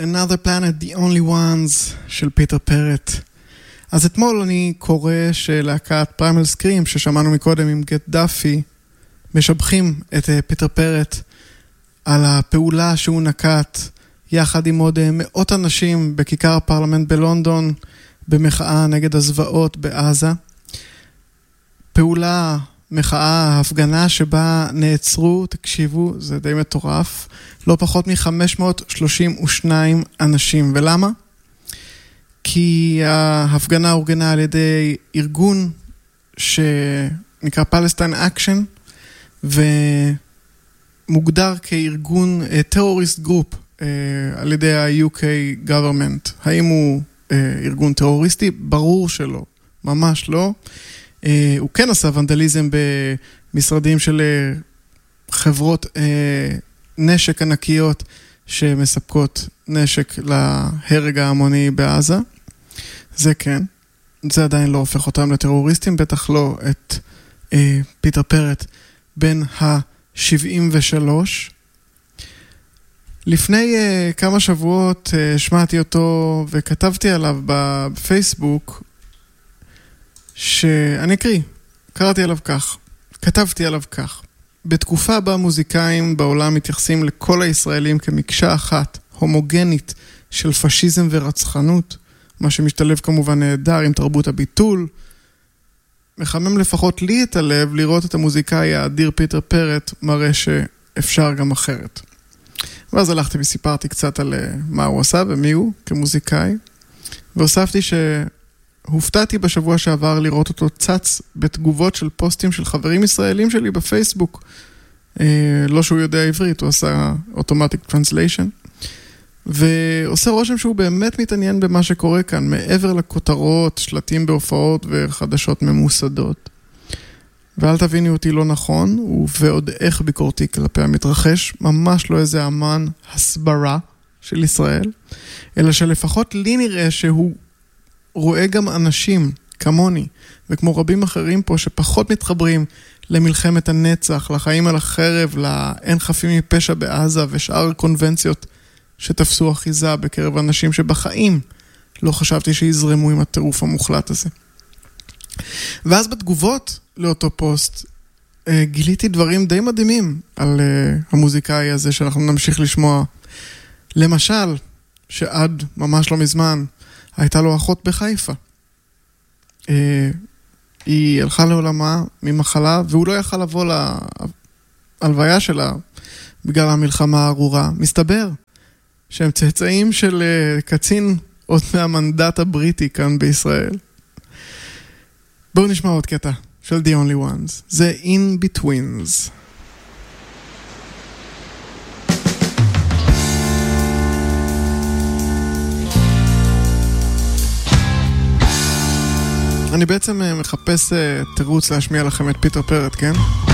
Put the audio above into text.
Another Planet, The Only Ones של פיטר פרט. אז אתמול אני קורא שלהקת פריימל סקרים ששמענו מקודם עם גט דאפי משבחים את פיטר פרט על הפעולה שהוא נקט יחד עם עוד מאות אנשים בכיכר הפרלמנט בלונדון במחאה נגד הזוועות בעזה. פעולה, מחאה, הפגנה שבה נעצרו, תקשיבו, זה די מטורף, לא פחות מ-532 אנשים. ולמה? כי ההפגנה אורגנה על ידי ארגון שנקרא Palestine Action, ומוגדר כארגון טרוריסט גרופ על ידי ה-UK government. האם הוא ארגון טרוריסטי? ברור שלא, ממש לא. הוא כן עשה ונדליזם במשרדים של חברות נשק ענקיות שמספקות נשק להרג ההמוני בעזה. זה כן. זה עדיין לא הופך אותם לטרוריסטים, בטח לא את פיטר פרט בן ה-73. לפני כמה שבועות שמעתי אותו וכתבתי עליו בפייסבוק, שאני אקריא, קראתי עליו כך, כתבתי עליו כך: בתקופה בה מוזיקאים בעולם מתייחסים לכל הישראלים כמקשה אחת, הומוגנית של פשיזם ורצחנות, מה שמשתלב כמובן נהדר עם תרבות הביטול, מחמם לפחות לי את הלב לראות את המוזיקאי האדיר פיטר פרט מראה שאפשר גם אחרת. ואז הלכתי וסיפרתי קצת על מה הוא עשה ומי הוא כמוזיקאי, והוספתי שהופתעתי בשבוע שעבר לראות אותו צץ בתגובות של פוסטים של חברים ישראלים שלי בפייסבוק. לא שהוא יודע עברית, הוא עשה automatic translation, ועושה רושם שהוא באמת מתעניין במה שקורה כאן, מעבר לכותרות, שלטים בהופעות וחדשות ממוסדות. ואל תביני אותי לא נכון, הוא ועוד איך ביקורתי כלפי המתרחש, ממש לא איזה אמן הסברה של ישראל, אלא שלפחות לי נראה שהוא רואה גם אנשים כמוני, וכמו רבים אחרים פה שפחות מתחברים למלחמת הנצח, לחיים על החרב, לאין חפים מפשע בעזה ושאר קונבנציות שתפסו אחיזה בקרב אנשים שבחיים לא חשבתי שיזרמו עם הטירוף המוחלט הזה. ואז בתגובות לאותו פוסט גיליתי דברים די מדהימים על המוזיקאי הזה שאנחנו נמשיך לשמוע. למשל, שעד ממש לא מזמן הייתה לו אחות בחיפה. היא הלכה לעולמה ממחלה, והוא לא יכל לבוא להלוויה שלה בגלל המלחמה הארורה. מסתבר שהם צאצאים של קצין עוד מהמנדט הבריטי כאן בישראל. בואו נשמע עוד קטע של The Only Ones. זה In Betweens. אני בעצם מחפש תירוץ להשמיע לכם את פיטר פרט, כן?